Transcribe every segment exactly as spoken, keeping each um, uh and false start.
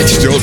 Joe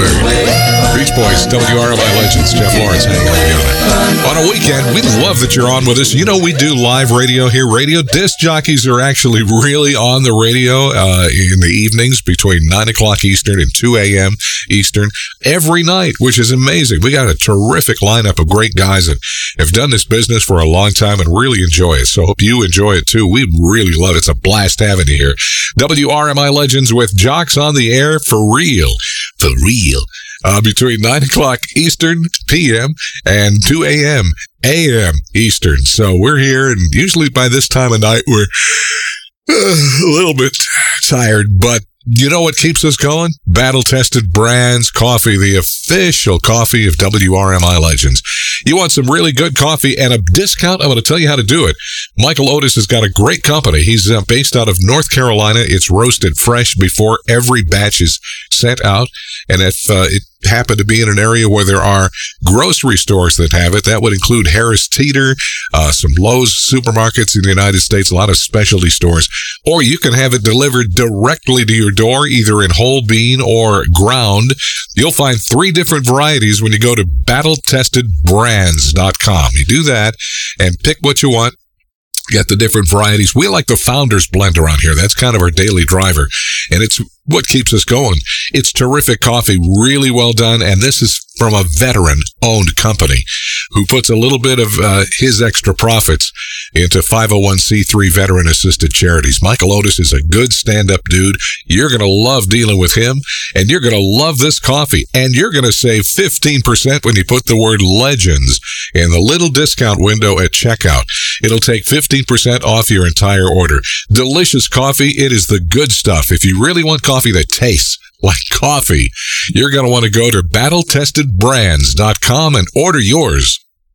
T-Bird. Beach Boys, W R M I Legends, Jeff Lawrence hanging out with you on a weekend. We love that you're on with us. You know, we do live radio here. Radio disc jockeys are actually really on the radio uh, in the evenings between nine o'clock Eastern and two a.m. Eastern every night, which is amazing. We got a terrific lineup of great guys that have done this business for a long time and really enjoy it. So hope you enjoy it too. We really love it. It's a blast having you here. W R M I Legends with Jocks on the air for real. For real. Uh, between nine o'clock Eastern P M and two a.m. A M Eastern. So we're here, and usually by this time of night, we're uh, a little bit tired, but you know what keeps us going? Battle-tested brands coffee, the official coffee of W R M I Legends. You want some really good coffee and a discount? I'm going to tell you how to do it. Michael Otis has got a great company. He's uh, based out of North Carolina. It's roasted fresh before every batch is sent out. And if uh, it happened to be in an area where there are grocery stores that have it, that would include Harris Teeter, uh, some Lowe's supermarkets in the United States, a lot of specialty stores. Or you can have it delivered directly to your door, either in whole bean or ground. You'll find three different varieties when you go to battle tested brands dot com. You do that and pick what you want. Get the different varieties. We like the Founders Blend around here. That's kind of our daily driver, and it's what keeps us going. It's terrific coffee, really well done, and this is from a veteran-owned company who puts a little bit of uh, his extra profits into five oh one c three veteran-assisted charities. Michael Otis is a good stand-up dude. You're going to love dealing with him, and you're going to love this coffee, and you're going to save fifteen percent when you put the word Legends in the little discount window at checkout. It'll take fifteen percent off your entire order. Delicious coffee. It is the good stuff. If you really want coffee that tastes like coffee, you're going to want to go to battle tested brands dot com and order yours.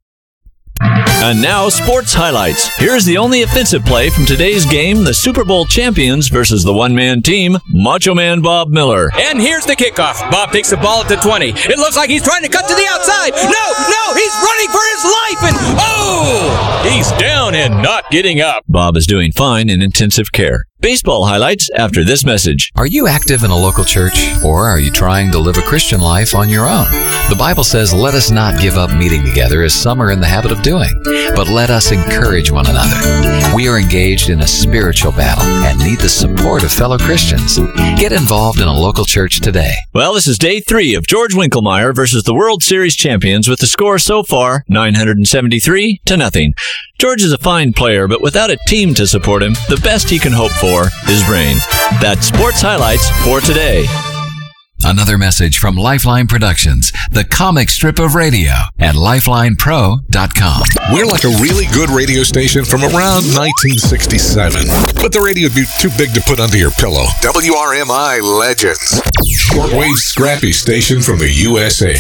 And now, sports highlights. Here's the only offensive play from today's game, the Super Bowl champions versus the one-man team, Macho Man Bob Miller. And here's the kickoff. Bob takes the ball at the twenty. It looks like he's trying to cut to the outside. No, no, he's running for his life, and oh! He's down and not getting up. Bob is doing fine in intensive care. Baseball highlights after this message. Are you active in a local church, or are you trying to live a Christian life on your own? The Bible says, let us not give up meeting together as some are in the habit of doing, but let us encourage one another. We are engaged in a spiritual battle and need the support of fellow Christians. Get involved in a local church today. Well, this is day three of George Winkelmeyer versus the World Series champions, with the score so far nine hundred seventy-three to nothing. George is a fine player, but without a team to support him, the best he can hope for is rain. That's sports highlights for today. Another message from Lifeline Productions, the comic strip of radio, at lifeline pro dot com. We're like a really good radio station from around nineteen sixty-seven, but the radio would be too big to put under your pillow. W R M I Legends. Shortwave scrappy station from the U S A.